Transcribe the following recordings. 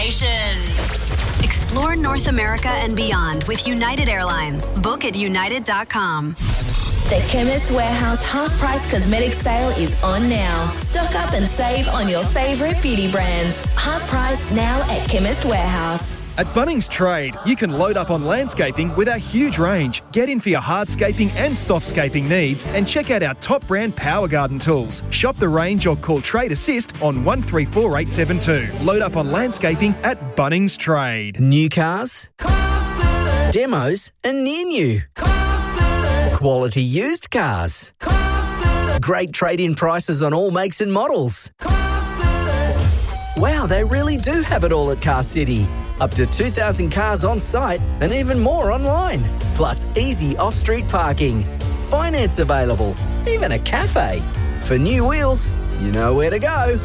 destination. Explore North America and beyond with United Airlines. Book at united.com. The Chemist Warehouse half-price cosmetic sale is on now. Stock up and save on your favourite beauty brands. Half price now at Chemist Warehouse. At Bunnings Trade, you can load up on landscaping with our huge range. Get in for your hardscaping and softscaping needs and check out our top brand Power Garden tools. Shop the range or call Trade Assist on 134872. Load up on landscaping at Bunnings Trade. New cars, demos and near new. Quality used cars. Great trade-in prices on all makes and models. Wow, they really do have it all at Car City. Up to 2,000 cars on site and even more online. Plus easy off-street parking. Finance available. Even a cafe. For new wheels, you know where to go.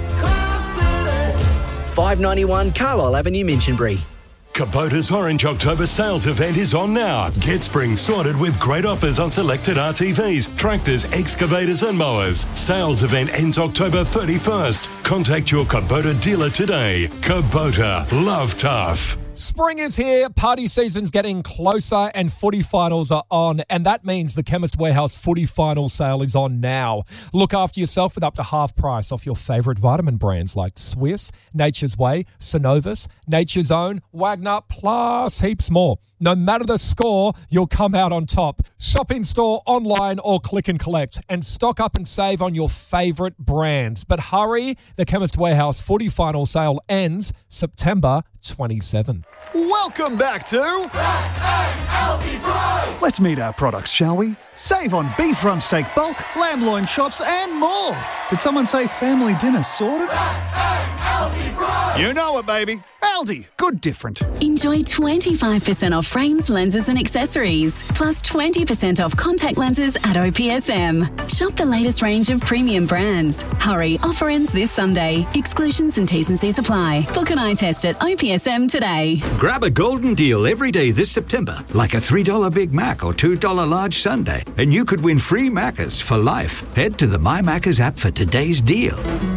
591 Carlisle Avenue, Minchinbury. Kubota's Orange October sales event is on now. Get spring sorted with great offers on selected RTVs, tractors, excavators and mowers. Sales event ends October 31st. Contact your Kubota dealer today. Kubota, love tough. Spring is here, party season's getting closer and footy finals are on, and that means the Chemist Warehouse footy final sale is on now. Look after yourself with up to half price off your favourite vitamin brands like Swiss, Nature's Way, Synovus, Nature's Own, Wagner, plus heaps more. No matter the score, you'll come out on top. Shop in store, online or click and collect and stock up and save on your favourite brands. But hurry, the Chemist Warehouse footy final sale ends September 27. Welcome back to S.A.L.T. Price. Let's meet our products, shall we? Save on beef rump steak bulk, lamb loin chops and more. Did someone say family dinner sorted? S.A.L.T. Price. You know it, baby. Aldi. Good different. Enjoy 25% off frames, lenses and accessories. Plus 20% off contact lenses at OPSM. Shop the latest range of premium brands. Hurry, offer ends this Sunday. Exclusions and T's and C's apply. Book an eye test at OPSM today. Grab a golden deal every day this September, like a $3 Big Mac or $2 large sundae, and you could win free Maccas for life. Head to the My Maccas app for today's deal.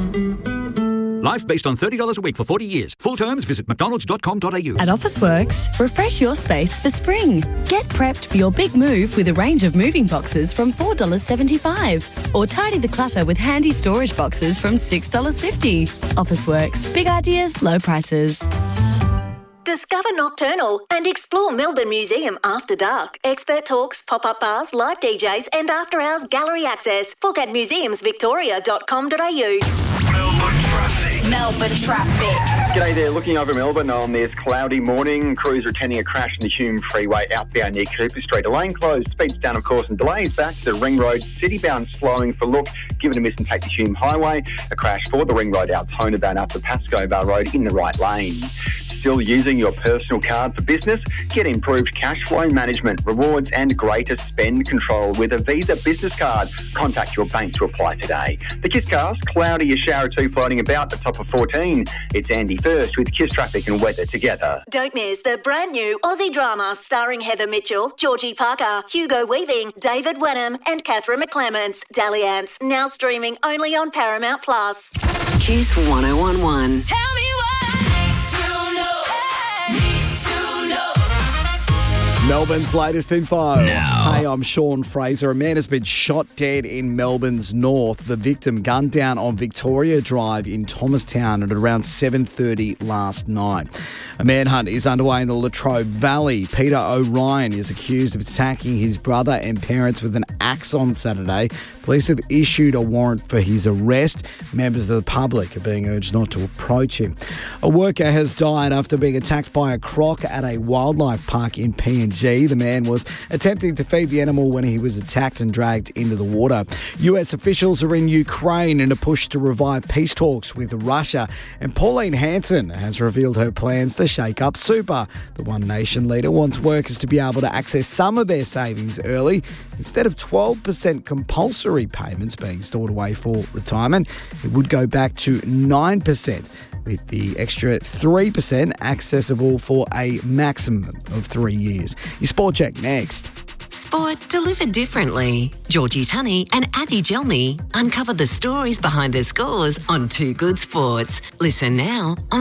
Life based on $30 a week for 40 years. Full terms, visit mcdonalds.com.au. At Officeworks, refresh your space for spring. Get prepped for your big move with a range of moving boxes from $4.75. Or tidy the clutter with handy storage boxes from $6.50. Officeworks, big ideas, low prices. Discover Nocturnal and explore Melbourne Museum after dark. Expert talks, pop-up bars, live DJs and after-hours gallery access. Book at museumsvictoria.com.au. Melbourne traffic. G'day there, looking over Melbourne on this cloudy morning. Crews are attending a crash in the Hume Freeway outbound near Cooper Street. A lane closed, speeds down of course and delays back to the Ring Road. Citybound slowing for look, given a miss and take the Hume Highway. A crash for the Ring Road out Tonerbound up to Pascoe Bar Road in the right lane. Still using your personal card for business? Get improved cash flow management, rewards and greater spend control with a Visa business card. Contact your bank to apply today. The KISScast, cloudy, a shower or two floating about the top of 14. It's Andy First with KISS Traffic and Weather together. Don't miss the brand new Aussie drama starring Heather Mitchell, Georgie Parker, Hugo Weaving, David Wenham and Catherine McClements. Dalliance, now streaming only on Paramount+. Kiss 1011. Tell me what Melbourne's latest info. Now. Hey, I'm Sean Fraser. A man has been shot dead in Melbourne's north. The victim gunned down on Victoria Drive in Thomastown at around 7:30 last night. A manhunt is underway in the Latrobe Valley. Peter O'Ryan is accused of attacking his brother and parents with an axe on Saturday. Police have issued a warrant for his arrest. Members of the public are being urged not to approach him. A worker has died after being attacked by a croc at a wildlife park in PNG. The man was attempting to feed the animal when he was attacked and dragged into the water. US officials are in Ukraine in a push to revive peace talks with Russia. And Pauline Hanson has revealed her plans to shake up super. The One Nation leader wants workers to be able to access some of their savings early. Instead of 12% compulsory payments being stored away for retirement, it would go back to 9%. With the extra 3% accessible for a maximum of 3 years. Your Sport Check next. Sport delivered differently. Georgie Tunney and Abby Gelmy uncover the stories behind the scores on Two Good Sports. Listen now on